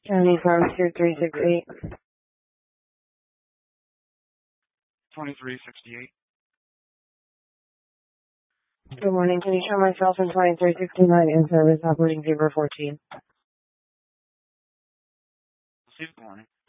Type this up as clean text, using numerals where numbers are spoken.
County Farms here, 368. 2368. Good morning. Can you show myself in 2369 in service operating Zebra 14? Good morning.